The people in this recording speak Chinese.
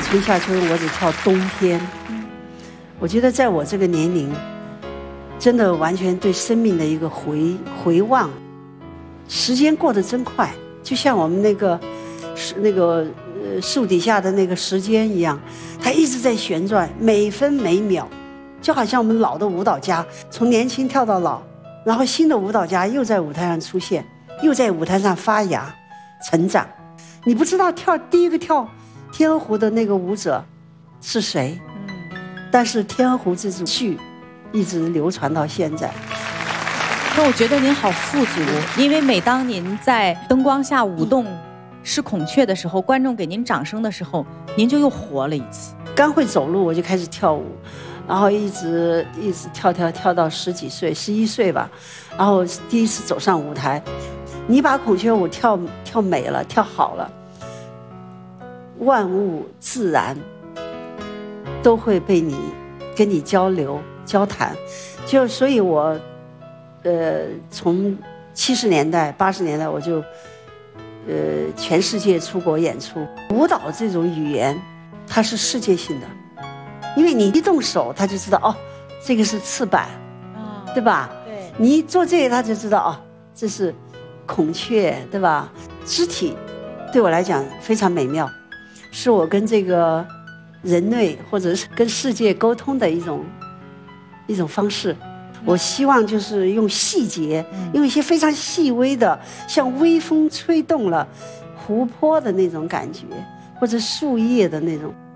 春夏秋冬，我只跳冬天。我觉得在我这个年龄，真的完全对生命的一个回望，时间过得真快，就像我们那个树底下的那个时间一样，它一直在旋转，每分每秒，就好像我们老的舞蹈家从年轻跳到老，然后新的舞蹈家又在舞台上出现，又在舞台上发芽成长。你不知道第一个跳天鹅湖的那个舞者是谁，但是天鹅湖这支剧一直流传到现在。 那我觉得您好富足，因为每当您在灯光下舞动是孔雀的时候，观众给您掌声的时候，您就又活了一次。 刚会走路我就开始跳舞，然后一直跳到10几岁11岁吧，然后第一次走上舞台。你把孔雀舞跳美了，跳好了，万物自然都会跟你交流交谈。所以我从70年代80年代我就全世界出国演出。舞蹈这种语言它是世界性的，因为你一动手他就知道，哦，这个是翅膀，对吧？对，你一做这个他就知道，哦，这是孔雀，对吧？肢体对我来讲非常美妙，是我跟这个人类或者是跟世界沟通的一种方式。我希望就是用细节，用一些非常细微的，像微风吹动了湖泊的那种感觉，或者树叶的那种